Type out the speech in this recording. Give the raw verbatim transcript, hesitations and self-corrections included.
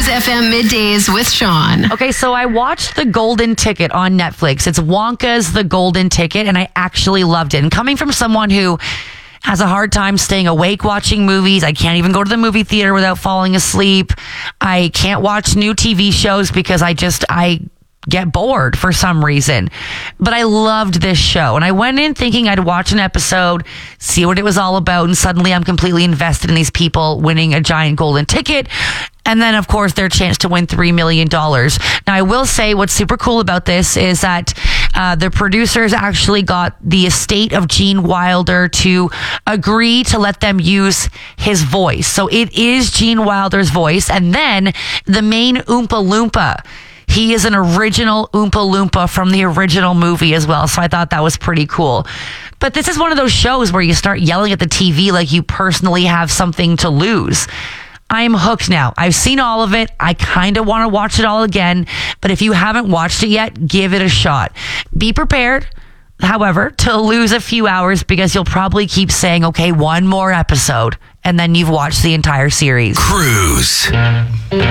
Cruise F M Middays with Sean. Okay, so I watched The Golden Ticket on Netflix. It's Wonka's The Golden Ticket, and I actually loved it. And coming from someone who has a hard time staying awake watching movies, I can't even go to the movie theater without falling asleep. I can't watch new T V shows because I just, I get bored for some reason. But I loved this show, and I went in thinking I'd watch an episode, see what it was all about, and suddenly I'm completely invested in these people winning a giant golden ticket. And then, of course, their chance to win three million dollars. Now, I will say what's super cool about this is that uh, the producers actually got the estate of Gene Wilder to agree to let them use his voice. So it is Gene Wilder's voice. And then the main Oompa Loompa, he is an original Oompa Loompa from the original movie as well. So I thought that was pretty cool. But this is one of those shows where you start yelling at the T V like you personally have something to lose. I'm hooked now. I've seen all of it. I kind of want to watch it all again. But if you haven't watched it yet, give it a shot. Be prepared, however, to lose a few hours because you'll probably keep saying, okay, one more episode. And then you've watched the entire series. Cruise.